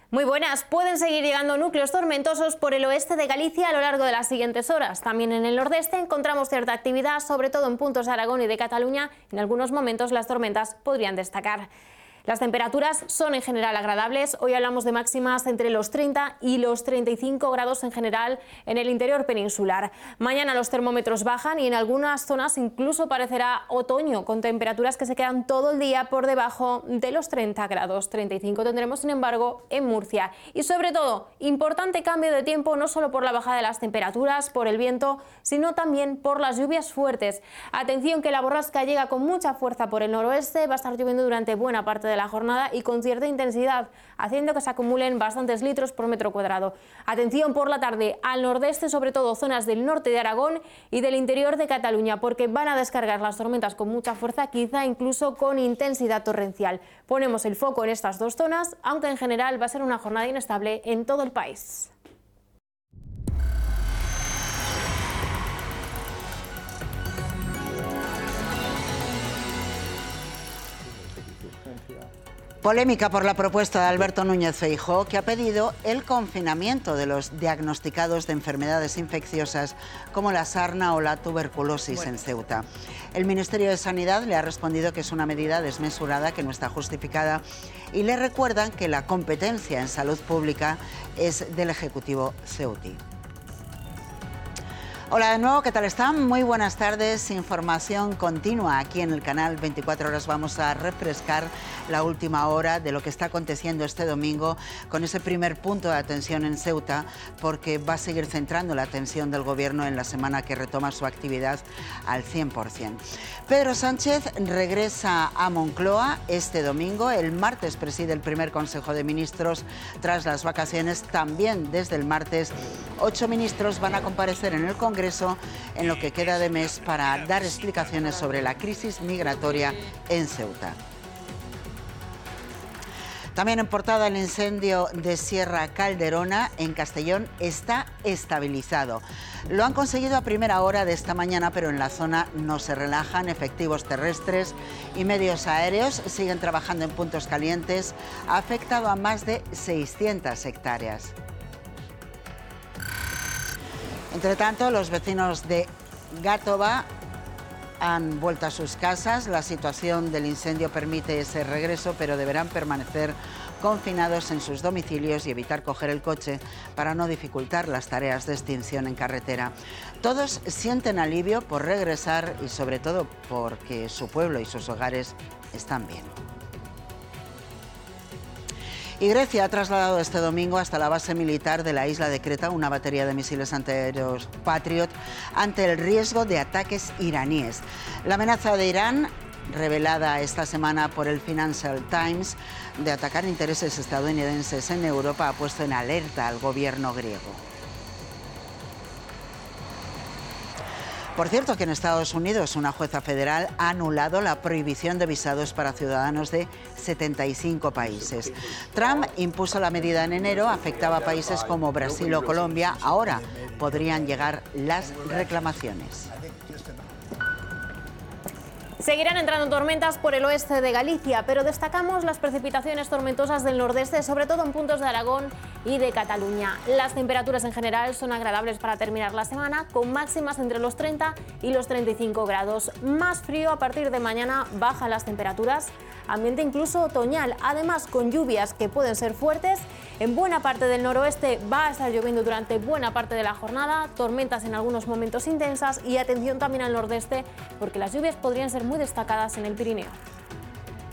Muy buenas. Pueden seguir llegando núcleos tormentosos por el oeste de Galicia a lo largo de las siguientes horas. También en el nordeste encontramos cierta actividad, sobre todo en puntos de Aragón y de Cataluña. En algunos momentos las tormentas podrían destacar. Las temperaturas son en general agradables. Hoy hablamos de máximas entre los 30 y los 35 grados en general en el interior peninsular. Mañana los termómetros bajan y en algunas zonas incluso parecerá otoño, con temperaturas que se quedan todo el día por debajo de los 30 grados. 35 tendremos, sin embargo, en Murcia. Y sobre todo, importante cambio de tiempo, no solo por la bajada de las temperaturas, por el viento, sino también por las lluvias fuertes. Atención, que la borrasca llega con mucha fuerza por el noroeste, va a estar lloviendo durante buena parte de la jornada y con cierta intensidad, haciendo que se acumulen bastantes litros por metro cuadrado. Atención por la tarde al nordeste, sobre todo zonas del norte de Aragón y del interior de Cataluña, porque van a descargar las tormentas con mucha fuerza, quizá incluso con intensidad torrencial. Ponemos el foco en estas dos zonas, aunque en general va a ser una jornada inestable en todo el país. Polémica por la propuesta de Alberto Núñez Feijóo, que ha pedido el confinamiento de los diagnosticados de enfermedades infecciosas como la sarna o la tuberculosis en Ceuta. El Ministerio de Sanidad le ha respondido que es una medida desmesurada, que no está justificada, y le recuerdan que la competencia en salud pública es del Ejecutivo ceutí. Hola de nuevo, ¿qué tal están? Muy buenas tardes, información continua aquí en el canal 24 Horas. Vamos a refrescar la última hora de lo que está aconteciendo este domingo con ese primer punto de atención en Ceuta, porque va a seguir centrando la atención del Gobierno en la semana que retoma su actividad al 100%. Pedro Sánchez regresa a Moncloa este domingo. El martes preside el primer Consejo de Ministros tras las vacaciones. También desde el martes 8 ministros van a comparecer en el Congreso en lo que queda de mes para dar explicaciones sobre la crisis migratoria en Ceuta. También en portada, el incendio de Sierra Calderona en Castellón está estabilizado. Lo han conseguido a primera hora de esta mañana, pero en la zona no se relajan. Efectivos terrestres y medios aéreos siguen trabajando en puntos calientes. Ha afectado a más de 600 hectáreas. Entre tanto, los vecinos de Gátova han vuelto a sus casas. La situación del incendio permite ese regreso, pero deberán permanecer confinados en sus domicilios y evitar coger el coche para no dificultar las tareas de extinción en carretera. Todos sienten alivio por regresar y sobre todo porque su pueblo y sus hogares están bien. Y Grecia ha trasladado este domingo hasta la base militar de la isla de Creta una batería de misiles antiaéreos Patriot ante el riesgo de ataques iraníes. La amenaza de Irán, revelada esta semana por el Financial Times, de atacar intereses estadounidenses en Europa, ha puesto en alerta al gobierno griego. Por cierto, que en Estados Unidos una jueza federal ha anulado la prohibición de visados para ciudadanos de 75 países. Trump impuso la medida en enero, afectaba a países como Brasil o Colombia. Ahora podrían llegar las reclamaciones. Seguirán entrando tormentas por el oeste de Galicia, pero destacamos las precipitaciones tormentosas del nordeste, sobre todo en puntos de Aragón y de Cataluña. Las temperaturas en general son agradables para terminar la semana, con máximas entre los 30 y los 35 grados. Más frío a partir de mañana, bajan las temperaturas, ambiente incluso otoñal, además con lluvias que pueden ser fuertes. En buena parte del noroeste va a estar lloviendo durante buena parte de la jornada, tormentas en algunos momentos intensas y atención también al nordeste, porque las lluvias podrían ser muy destacadas en el Pirineo.